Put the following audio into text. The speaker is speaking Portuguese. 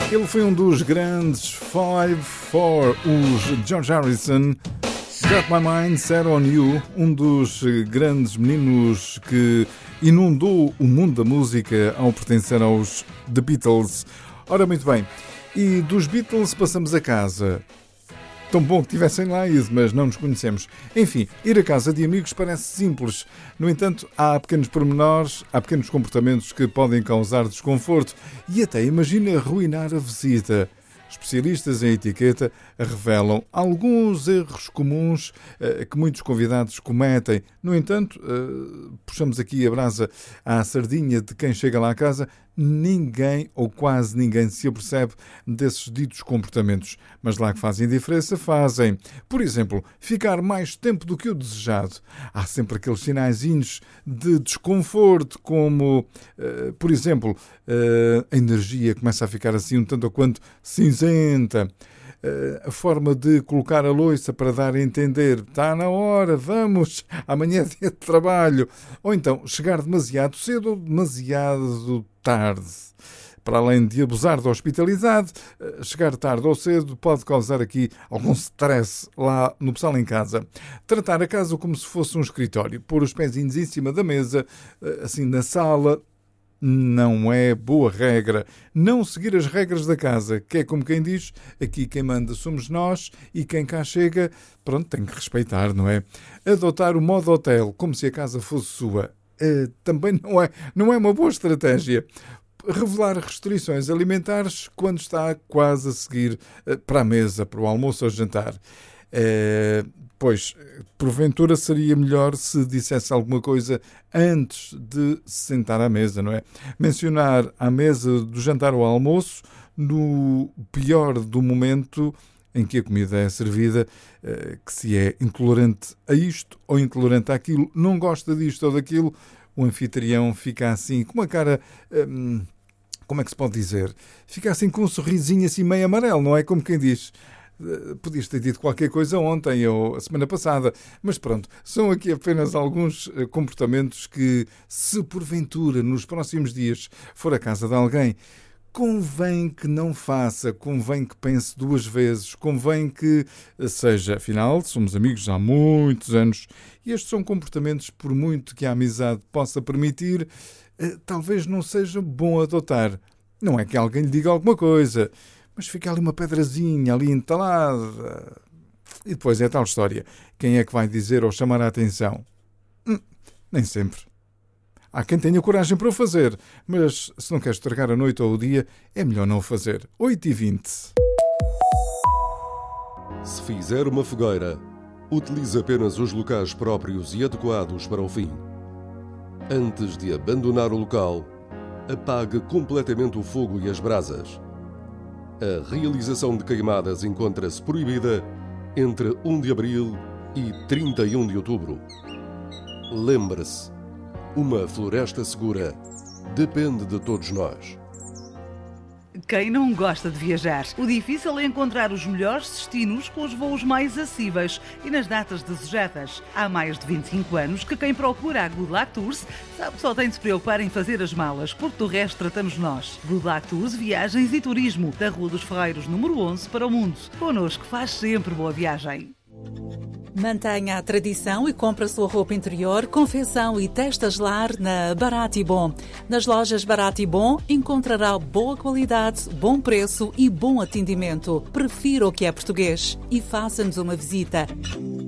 Ele foi um dos grandes 5-4, os George Harrison. Got My Mind Set On You, um dos grandes meninos que inundou o mundo da música ao pertencer aos The Beatles. Ora, muito bem, e dos Beatles passamos a casa. Tão bom que tivessem lá isso, mas não nos conhecemos. Enfim, ir a casa de amigos parece simples. No entanto, há pequenos pormenores, há pequenos comportamentos que podem causar desconforto e até, imagina, arruinar a visita. Especialistas em etiqueta revelam alguns erros comuns que muitos convidados cometem. No entanto, puxamos aqui a brasa à sardinha de quem chega lá à casa. Ninguém ou quase ninguém se apercebe desses ditos comportamentos. Mas lá que fazem diferença, fazem. Por exemplo, ficar mais tempo do que o desejado. Há sempre aqueles sinaizinhos de desconforto, como, por exemplo, a energia começa a ficar assim um tanto ou quanto cinzenta. A forma de colocar a louça para dar a entender, está na hora, vamos, amanhã é dia de trabalho. Ou então, chegar demasiado cedo ou demasiado tarde. Para além de abusar da hospitalidade, chegar tarde ou cedo pode causar aqui algum stress lá no pessoal em casa. Tratar a casa como se fosse um escritório, pôr os pezinhos em cima da mesa, assim na sala, não é boa regra. Não seguir as regras da casa, que é como quem diz, aqui quem manda somos nós e quem cá chega, pronto, tem que respeitar, não é? Adotar o modo hotel, como se a casa fosse sua, também não é uma boa estratégia. Revelar restrições alimentares quando está quase a seguir para a mesa, para o almoço ou jantar. Pois, porventura seria melhor se dissesse alguma coisa antes de se sentar à mesa, não é? Mencionar à mesa do jantar ou almoço, no pior do momento em que a comida é servida, que se é intolerante a isto ou intolerante àquilo, não gosta disto ou daquilo, o anfitrião fica assim, com uma cara... como é que se pode dizer? Fica assim com um sorrisinho assim meio amarelo, não é? Como quem diz... Podias ter dito qualquer coisa ontem ou a semana passada, mas pronto, são aqui apenas alguns comportamentos que, se porventura nos próximos dias for à casa de alguém, convém que não faça, convém que pense duas vezes, convém que seja, afinal, somos amigos há muitos anos e estes são comportamentos, por muito que a amizade possa permitir, talvez não seja bom adotar. Não é que alguém lhe diga alguma coisa, mas fica ali uma pedrazinha ali entalada. E depois é tal história. Quem é que vai dizer ou chamar a atenção? Nem sempre. Há quem tenha coragem para o fazer, mas se não quer estragar a noite ou o dia, é melhor não o fazer. 8h20. Se fizer uma fogueira, utilize apenas os locais próprios e adequados para o fim. Antes de abandonar o local, apague completamente o fogo e as brasas. A realização de queimadas encontra-se proibida entre 1 de abril e 31 de outubro. Lembre-se, uma floresta segura depende de todos nós. Quem não gosta de viajar? O difícil é encontrar os melhores destinos com os voos mais acessíveis e nas datas desejadas. Há mais de 25 anos que quem procura a Good Luck Tours sabe que só tem de se preocupar em fazer as malas, porque do resto tratamos nós. Good Luck Tours, viagens e turismo, da Rua dos Ferreiros, número 11, para o mundo. Connosco faz sempre boa viagem. Mantenha a tradição e compre a sua roupa interior, confecção e testas lar na Barato e Bom. Nas lojas Barato e Bom encontrará boa qualidade, bom preço e bom atendimento. Prefira o que é português e faça-nos uma visita.